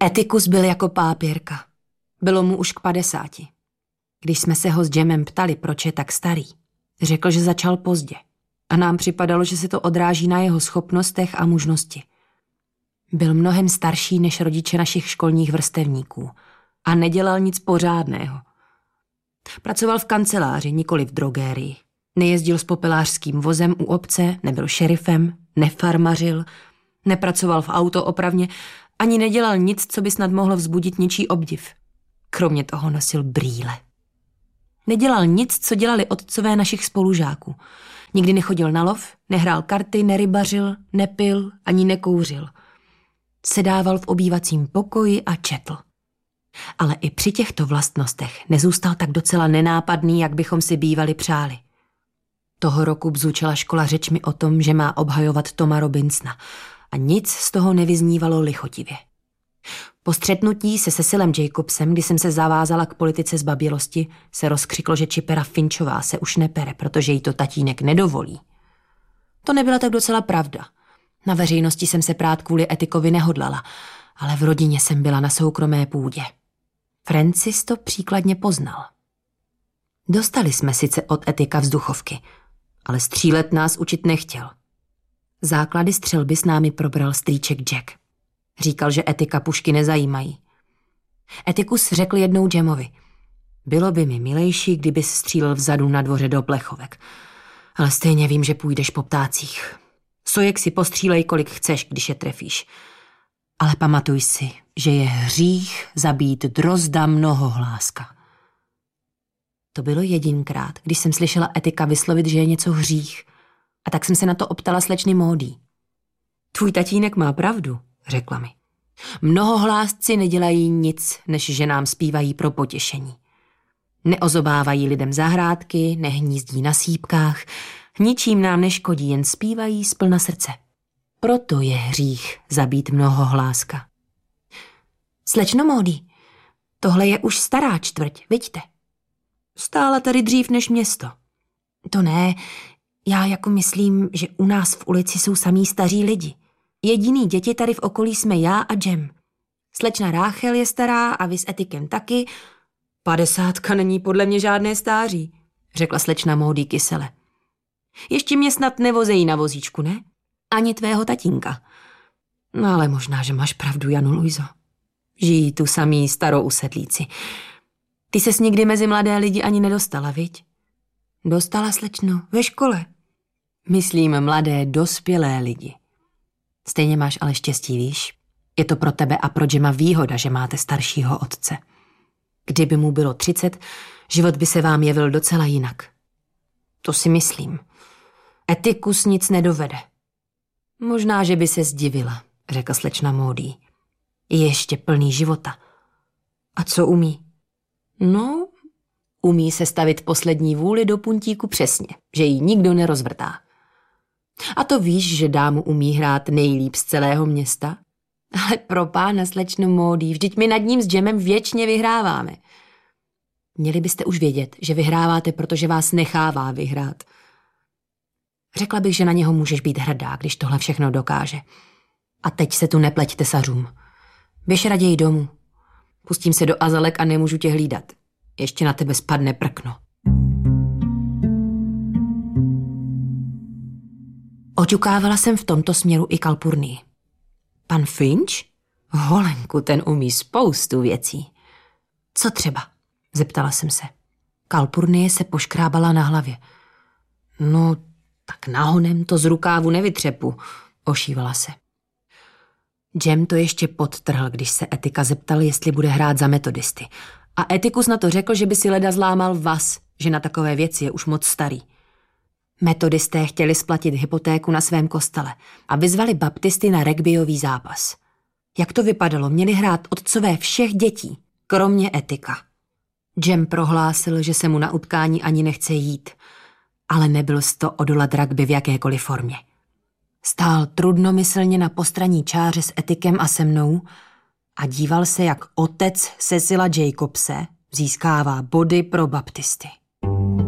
Etikus byl jako pápěrka. Bylo mu už k 50. Když jsme se ho s Jamem ptali, proč je tak starý, řekl, že začal pozdě. A nám připadalo, že se to odráží na jeho schopnostech a mužnosti. Byl mnohem starší než rodiče našich školních vrstevníků a nedělal nic pořádného. Pracoval v kanceláři, nikoli v drogérii. Nejezdil s popelářským vozem u obce, nebyl šerifem, nefarmařil, nepracoval v autoopravně, ani nedělal nic, co by snad mohlo vzbudit něčí obdiv. Kromě toho nosil brýle. Nedělal nic, co dělali otcové našich spolužáků. Nikdy nechodil na lov, nehrál karty, nerybařil, nepil, ani nekouřil. Sedával v obývacím pokoji a četl. Ale i při těchto vlastnostech nezůstal tak docela nenápadný, jak bychom si bývali přáli. Toho roku bzučela škola řečmi o tom, že má obhajovat Toma Robinsona a nic z toho nevyznívalo lichotivě. Po střetnutí se Cecilem Jacobsem, kdy jsem se zavázala k politice zbabělosti, se rozkřiklo, že Chipera Finchová se už nepere, protože jí to tatínek nedovolí. To nebyla tak docela pravda. Na veřejnosti jsem se prát kvůli Etikovi nehodlala, ale v rodině jsem byla na soukromé půdě. Francis to příkladně poznal. Dostali jsme sice od Etika vzduchovky, ale střílet nás učit nechtěl. Základy střelby s námi probral strýček Jack. Říkal, že Etika pušky nezajímají. Etikus řekl jednou Jamovi: bylo by mi milejší, kdybys střílel vzadu na dvoře do plechovek. Ale stejně vím, že půjdeš po ptácích. Sojek si postřílej, kolik chceš, když je trefíš. Ale pamatuj si, že je hřích zabít drozda mnohohláska. To bylo jedinkrát, když jsem slyšela Etika vyslovit, že je něco hřích. A tak jsem se na to optala slečny Módí. Tvůj tatínek má pravdu, řekla mi. Mnohohlásci nedělají nic, než že nám zpívají pro potěšení. Neozobávají lidem zahrádky, nehnízdí na sýpkách, ničím nám neškodí, jen zpívají z plna srdce. Proto je hřích zabít mnohohláska. Slečno Módí, tohle je už stará čtvrť, viďte. Stála tady dřív než město. To ne, já jako myslím, že u nás v ulici jsou samý staří lidi. Jediný děti tady v okolí jsme já a Jem. Slečna Ráchel je stará a vy s Etikem taky. 50 není podle mě žádné stáří, řekla slečna Módí kysele. Ještě mě snad nevozejí na vozíčku, ne? Ani tvého tatínka. No ale možná, že máš pravdu, Janu Luizo. Žijí tu samý starou usedlíci. Ty ses nikdy mezi mladé lidi ani nedostala, viď? Dostala, slečno, ve škole. Myslím mladé, dospělé lidi. Stejně máš ale štěstí, víš? Je to pro tebe a pro Jema výhoda, že máte staršího otce. Kdyby mu bylo 30, život by se vám jevil docela jinak. To si myslím. Etikus nic nedovede. Možná, že by se zdivila, řekla slečna Módí. Je ještě plný života. A co umí? No, umí se stavit poslední vůli do puntíku přesně, že ji nikdo nerozvrtá. A to víš, že dámu umí hrát nejlíp z celého města? Ale pro pána, slečno Módí, vždyť my nad ním s Jemem věčně vyhráváme. Měli byste už vědět, že vyhráváte, protože vás nechává vyhrát. Řekla bych, že na něho můžeš být hrdá, když tohle všechno dokáže. A teď se tu nepleť tesařům. Běž raději domů. Pustím se do azalek a nemůžu tě hlídat. Ještě na tebe spadne prkno. Oťukávala jsem v tomto směru i Kalpurnii. Pan Finch? Holenku, ten umí spoustu věcí. Co třeba? Zeptala jsem se. Kalpurnie se poškrábala na hlavě. No, tak nahonem to z rukávu nevytřepu, ošívala se. Jem to ještě podtrhl, když se Etika zeptal, jestli bude hrát za metodisty. A Etikus na to řekl, že by si leda zlámal vaz, že na takové věci je už moc starý. Metodisté chtěli splatit hypotéku na svém kostele a vyzvali baptisty na rugbyový zápas. Jak to vypadalo, měli hrát otcové všech dětí, kromě Etika. Jem prohlásil, že se mu na utkání ani nechce jít, ale nebyl to odolat rugby v jakékoliv formě. Stál trudnomyslně na postranní čáře s Etikem a se mnou a díval se, jak otec Cecila Jacobse získává body pro baptisty.